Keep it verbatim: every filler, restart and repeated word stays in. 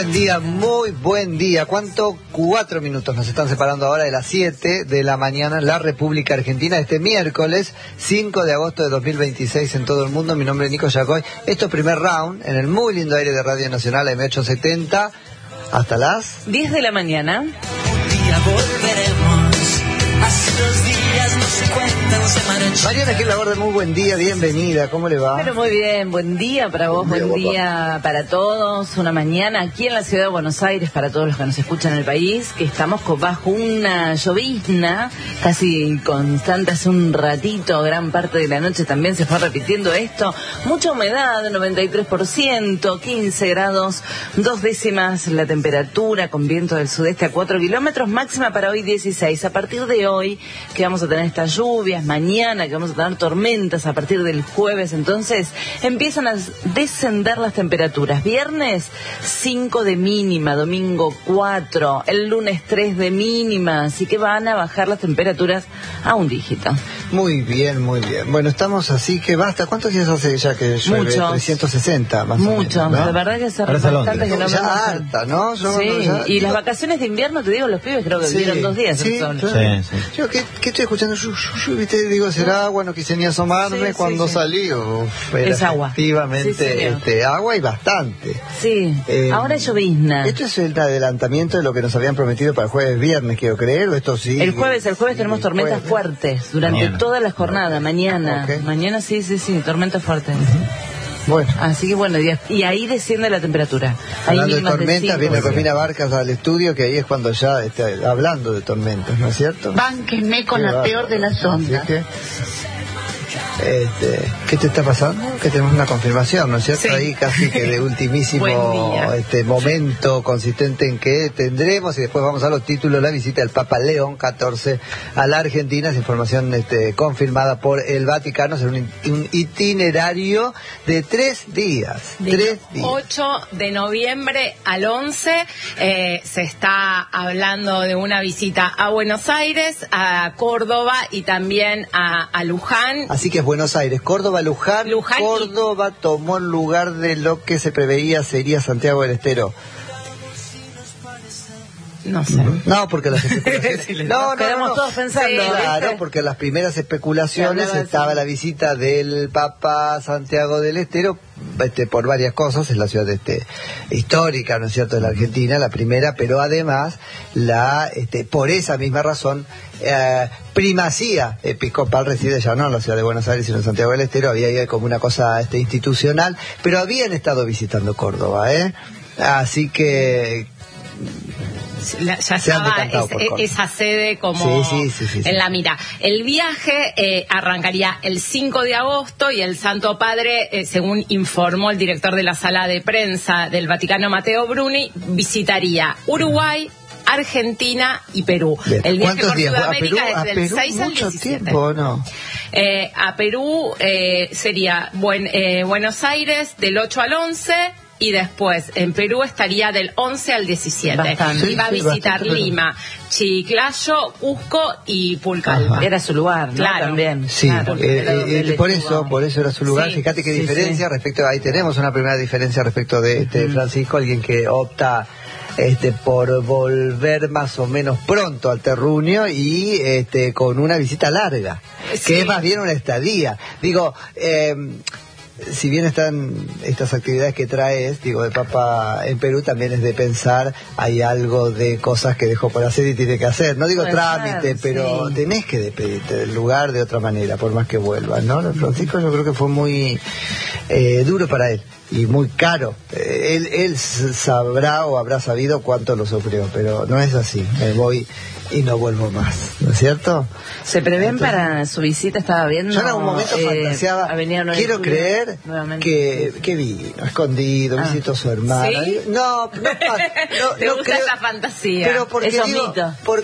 buen día, muy buen día. ¿Cuánto? Cuatro minutos nos están separando ahora de las siete de la mañana en la República Argentina, este miércoles cinco de agosto de dos mil veintiséis en todo el mundo. Mi nombre es Nico Yacoy. Esto es primer round en el muy lindo aire de Radio Nacional M ochocientos setenta hasta las diez de la mañana. Un día volveremos, así los días no se cuentan, se marchan. Mariana Gil Laborde, muy buen día, bienvenida, ¿cómo le va? Bueno, muy bien, buen día para vos, buen Buen día, día para todos. Una mañana aquí en la ciudad de Buenos Aires, para todos los que nos escuchan en el país, que estamos con- bajo una llovizna casi constante. Hace un ratito, gran parte de la noche también se fue repitiendo esto. Mucha humedad, noventa y tres por ciento, quince grados, dos décimas la temperatura, con viento del sudeste a cuatro kilómetros, máxima para hoy dieciséis. A partir de hoy, que vamos a tener estas lluvias, mañana que vamos a tener tormentas, a partir del jueves, entonces empiezan a descender las temperaturas. Viernes cinco de mínima, domingo cuatro, el lunes tres de mínima, así que van a bajar las temperaturas a un dígito. Muy bien, muy bien. Bueno, estamos así que basta. ¿Cuántos días hace ya que llueve? Muchos. trescientos sesenta más Mucho, o menos, ¿no? la verdad que hace Ahora es a bastante Londres. que no Ya vemos- harta, ¿no? Yo- Sí, ya- y las yo- vacaciones de invierno, te digo, los pibes creo que Sí, vivieron dos días sí, el sol. claro. Sí, sí. Yo, ¿qué, qué estoy escuchando? Yu, yu, yu, ¿viste? Digo, será agua, no quise ni asomarme. Sí, sí, cuando sí. salí, uf, era Es agua. efectivamente Sí, señor. este, agua y bastante. Sí, Eh, ahora es llovizna. ¿Esto es el adelantamiento de lo que nos habían prometido para el jueves viernes, quiero creer? ¿O esto sí? El jueves, el jueves Sí, tenemos el tormentas jueves. fuertes durante Mañana. toda la jornada, mañana. Ok. Mañana sí, sí, sí, tormentas fuertes. Bueno. Así que bueno, y, y ahí desciende la temperatura. Ahí Hablando de mínimas tormentas, cinco. viene Romina Barcas al estudio, que ahí es cuando ya está hablando de tormentas, ¿no es cierto? Bánquenme con Qué la bárbaro. peor de las Así ondas. que, este, ¿qué te está pasando? Que tenemos una confirmación, ¿no es cierto? Sí. Ahí casi que de ultimísimo Buen día. este momento consistente en que tendremos, y después vamos a los títulos, la visita del Papa León catorce a la Argentina. Es información este, confirmada por el Vaticano. Será un, un itinerario de tres días. Del tres días. ocho de noviembre al once eh, se está hablando de una visita a Buenos Aires, a Córdoba y también a, a Luján. Así que es Buenos Aires, Córdoba, Luján. Luján y- Córdoba tomó el lugar de lo que se preveía sería Santiago del Estero. No sé. No, porque las especulaciones... no, no, Quedamos no, no. todos pensando, Sí, claro, ¿viste? porque las primeras especulaciones Se hablaba estaba así. la visita del Papa Santiago del Estero, este, por varias cosas, es la ciudad este, histórica, ¿no es cierto?, de la Argentina, la primera, pero además, la este, por esa misma razón, eh, primacía episcopal reside ya no en la ciudad de Buenos Aires, sino en Santiago del Estero. Había ahí como una cosa este, institucional, pero habían estado visitando Córdoba, ¿eh? Así que... La- ya Se han estaba decantado es- por e- Córdoba. esa sede como Sí, sí, sí, sí, sí. en la mira. El viaje eh, arrancaría el cinco de agosto y el Santo Padre, eh, según informó el director de la sala de prensa del Vaticano, Matteo Bruni, visitaría Uruguay, Argentina y Perú. Bien. El viaje ¿Cuántos por días? ¿A Perú, Sudamérica a es del Perú seis al mucho diecisiete. tiempo o no? Eh, a Perú eh, sería buen, eh, Buenos Aires del ocho al once y después en Perú estaría del once al diecisiete. Bastante. Y va a Sí, sí, visitar bastante, pero- Lima, Chiclayo, Cusco y Pulcal. Ajá. Era su lugar, ¿no? Claro. También. Sí, Claro, eh, era donde eh, él por estuvo. eso, por eso era su lugar. Sí, Fíjate qué sí, diferencia sí. respecto, ahí tenemos una primera diferencia respecto de este Francisco, alguien que opta este por volver más o menos pronto al terruño y este con una visita larga, Sí. que es más bien una estadía. Digo, eh, si bien están estas actividades que traes, digo, de Papa en Perú, también es de pensar, hay algo de cosas que dejó por hacer y tiene que hacer. No digo Puede trámite, ser, pero sí. tenés que despedirte del lugar de otra manera, por más que vuelvas, ¿no? Francisco yo creo que fue muy eh, duro para él y muy caro. Eh, él, él s- sabrá o habrá sabido cuánto lo sufrió, pero no es así. Me voy y no vuelvo más, ¿no es cierto? Se prevén para su visita, estaba viendo. Yo en algún momento eh, fantaseaba, Avenida nueve de quiero Julio, creer nuevamente. que, que vino, escondido, Ah. visitó a su hermana. ¿Sí? No, no, pa- no, Te no gusta creo- esa fantasía. Pero porque Esos digo, mitos. porque